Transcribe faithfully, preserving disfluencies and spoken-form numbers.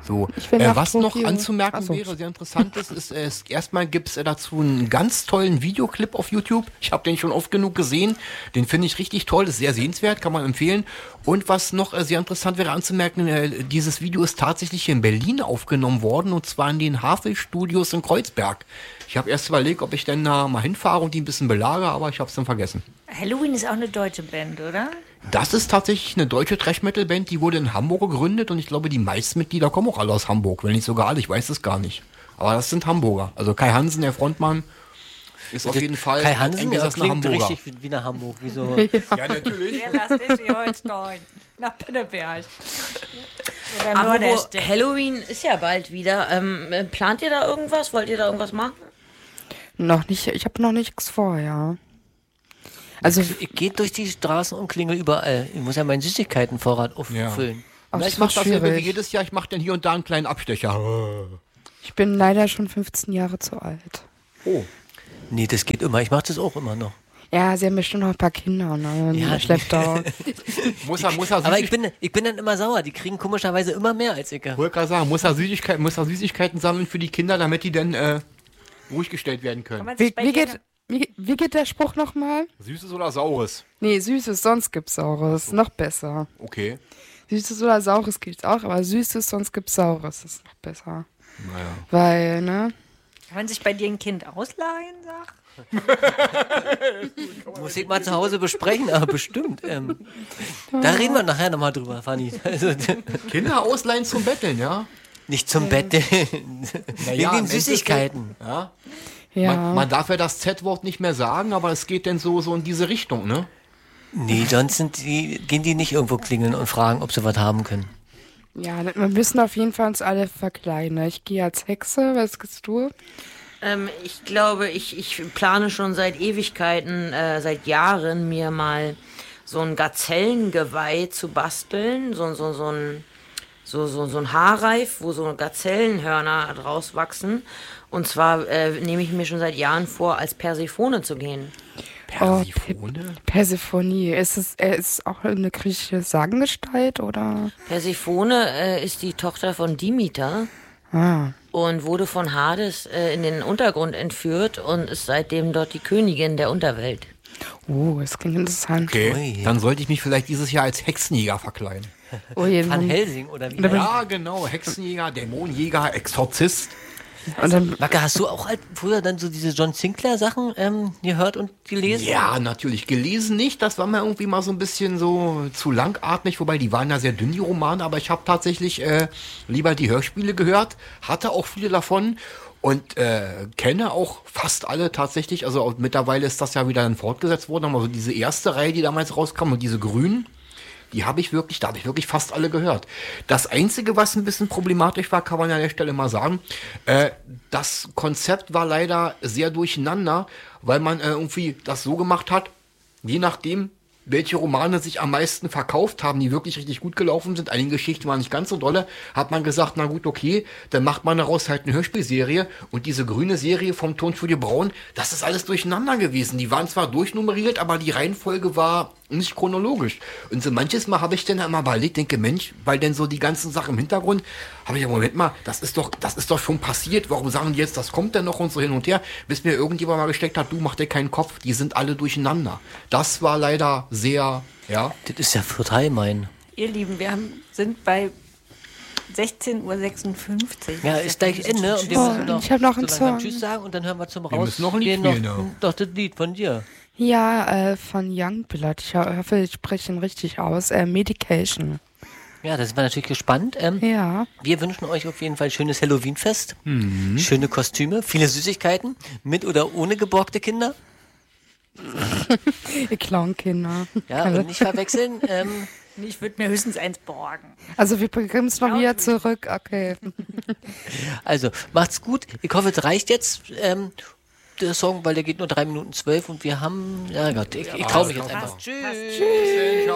So, Ich will äh, nach was noch Tokio. anzumerken Ach so. wäre, sehr interessant ist, ist, äh, es, erstmal gibt's äh, dazu einen ganz tollen Videoclip auf YouTube. Ich habe den schon oft genug gesehen. Den finde ich richtig toll, ist sehr sehenswert, kann man empfehlen. Und was noch äh, sehr interessant wäre anzumerken, äh, dieses Video ist tatsächlich in Berlin aufgenommen worden, und zwar in den Havel-Studios in Kreuzberg. Ich habe erst überlegt, ob ich denn da mal hinfahre und die ein bisschen belagere, aber ich habe es dann vergessen. Halloween ist auch eine deutsche Band, oder? Das ist tatsächlich eine deutsche Thrash-Metal-Band, die wurde in Hamburg gegründet, und ich glaube, die meisten Mitglieder kommen auch alle aus Hamburg, wenn nicht sogar alle, ich weiß es gar nicht. Aber das sind Hamburger. Also Kai Hansen, der Frontmann, ist auf jeden Fall Kai Hansen, ein ja, eingesessener klingt Hamburger. richtig wie, wie nach Hamburg. Wie so. Ja, natürlich. Ja, das ist die Holstein. Nach Pinneberg. Oder Aber Norderstedt. Halloween ist ja bald wieder. Ähm, äh, plant ihr da irgendwas? Wollt ihr da irgendwas machen? Noch nicht, ich habe noch nichts vor, ja. Also, Ich gehe durch die Straßen und klingel überall. Ich muss ja meinen Süßigkeitenvorrat Ja. auffüllen. ach, Na, das ich mach wird das ja wie schwierig. jedes Jahr, ich mache dann hier und da einen kleinen Abstecher. Ich bin leider schon fünfzehn Jahre zu alt. Oh. Nee, das geht immer. Ich mache das auch immer noch. Ja, sie haben bestimmt noch ein paar Kinder, ne? Ja, Ja, Schlepptau. Muss er, muss er Aber ich Süßig- bin, ich bin dann immer sauer. Die kriegen komischerweise immer mehr als ich. wollte gerade sagen, muss er Süßigkeiten, muss er Süßigkeiten sammeln für die Kinder, damit die dann äh, ruhig gestellt werden können. Kann man sich Wie, bei wie, dir- geht, wie, wie geht der Spruch nochmal? Süßes oder Saures? Nee, Süßes, sonst gibt's Saures. Noch besser. Okay. Süßes oder Saures gibt's auch, aber Süßes, sonst gibt's Saures. Das ist noch besser. Naja. Weil, ne? Kann man sich bei dir ein Kind ausleihen, sag? Muss ich mal zu Hause besprechen, aber bestimmt. Ähm, da reden wir nachher nochmal drüber, Fanny. Also, Kinder ausleihen zum Betteln, ja? nicht zum Bett. Naja, Wegen im den Süßigkeiten. Ja. Ja. Man, man darf ja das Z-Wort nicht mehr sagen, aber es geht denn so, so in diese Richtung, ne? Nee, sonst sind die, gehen die nicht irgendwo klingeln und fragen, ob sie was haben können. Ja, wir müssen auf jeden Fall uns alle verkleiden. ne? Ich gehe als Hexe, was gehst du? Ähm, ich glaube, ich, ich plane schon seit Ewigkeiten, äh, seit Jahren, mir mal so ein Gazellengeweih zu basteln. So, so, so ein so, so, so ein Haarreif, wo so Gazellenhörner draus wachsen. Und zwar äh, nehme ich mir schon seit Jahren vor, als Persephone zu gehen. Persephone? Persephonie. Ist es äh, ist es auch eine griechische Sagengestalt, oder? Persephone äh, ist die Tochter von Demeter Ah. und wurde von Hades äh, in den Untergrund entführt und ist seitdem dort die Königin der Unterwelt. Oh, das klingt interessant. Okay, Ui. dann sollte ich mich vielleicht dieses Jahr als Hexenjäger verkleiden. Oh, je, Van Helsing oder wie? Ja, genau, Hexenjäger, Dämonenjäger, Exorzist. und dann, Macke, hast du auch halt früher dann so diese John Sinclair Sachen ähm, gehört und gelesen? Ja, natürlich. Gelesen nicht, das war mir irgendwie mal so ein bisschen so zu langatmig, wobei die waren ja sehr dünn, die Romane, aber ich habe tatsächlich äh, lieber die Hörspiele gehört, hatte auch viele davon und äh, kenne auch fast alle tatsächlich, also auch mittlerweile ist das ja wieder dann fortgesetzt worden, aber so diese erste Reihe, die damals rauskam und diese grünen, die habe ich wirklich, da habe ich wirklich fast alle gehört. Das Einzige, was ein bisschen problematisch war, kann man ja an der Stelle mal sagen, äh, das Konzept war leider sehr durcheinander, weil man äh, irgendwie das so gemacht hat, je nachdem, welche Romane sich am meisten verkauft haben, die wirklich richtig gut gelaufen sind, einige Geschichten waren nicht ganz so dolle, hat man gesagt, na gut, okay, dann macht man daraus halt eine Hörspielserie und diese grüne Serie vom Tonstudio Braun, das ist alles durcheinander gewesen. Die waren zwar durchnummeriert, aber die Reihenfolge war nicht chronologisch. Und so manches Mal habe ich dann einmal überlegt, denke, Mensch, weil denn so die ganzen Sachen im Hintergrund, habe ich ja, Moment mal, das ist doch, das ist doch schon passiert, warum sagen die jetzt, das kommt denn noch und so hin und her, bis mir irgendjemand mal gesteckt hat, du mach dir keinen Kopf, die sind alle durcheinander. Das war leider sehr, ja. Das ist ja total mein. Ihr Lieben, wir haben, sind bei sechzehn Uhr sechsundfünfzig. Ja, ist gleich Ende und wir Oh, müssen noch, ich hab noch einen so langsam Song. Tschüss sagen und dann hören wir zum Raus. müssen noch ein Lied gehen spielen, noch, ja. doch das Lied von dir. ja, äh, von Youngblood. Ich hoffe, ich spreche ihn richtig aus. Äh, Medication. Ja, da sind wir natürlich gespannt. Ähm, Ja. Wir wünschen euch auf jeden Fall ein schönes Halloween-Fest. Schöne Kostüme, viele Süßigkeiten, mit oder ohne geborgte Kinder. Ihr Clownkinder. Ja, und nicht verwechseln. Ähm, Ich würde mir höchstens eins borgen. Also wir bringen es noch wieder zurück. Okay. also, macht's gut. Ich hoffe, es reicht jetzt. Ähm, der Song, weil der geht nur drei Minuten zwölf und wir haben, ja Gott, ich, ich traue mich jetzt einfach. Tschüss. Tschüss.